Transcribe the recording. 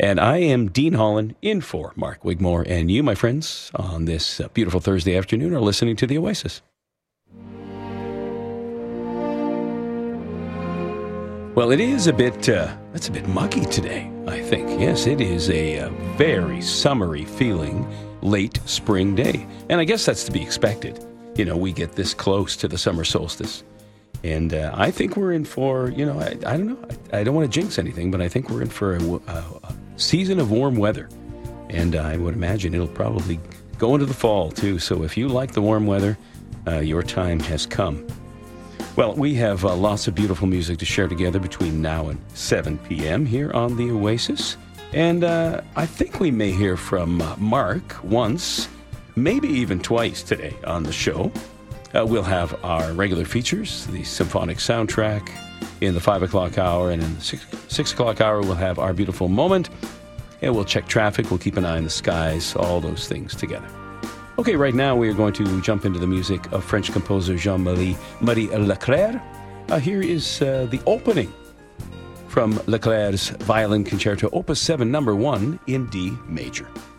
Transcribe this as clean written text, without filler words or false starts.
And I am Dean Holland in for Mark Wigmore. And you, my friends, on this beautiful Thursday afternoon are listening to The Oasis. Well, it is a bit muggy today, I think. Yes, it is a very summery feeling late spring day. And I guess that's to be expected. You know, we get this close to the summer solstice. And I think we're in for, I don't know. I don't want to jinx anything, but I think we're in for a season of warm weather. And I would imagine it'll probably go into the fall, too. So if you like the warm weather, your time has come. Well, we have lots of beautiful music to share together between now and 7 p.m. here on The Oasis. And I think we may hear from Mark once, maybe even twice today on the show. We'll have our regular features, the symphonic soundtrack in the 5 o'clock hour, and in the 6 o'clock hour we'll have our beautiful moment, and we'll check traffic, we'll keep an eye on the skies, all those things together. Okay, right now we are going to jump into the music of French composer Jean-Marie Leclerc. Here is the opening from Leclerc's Violin Concerto, Opus 7, number 1 in D major.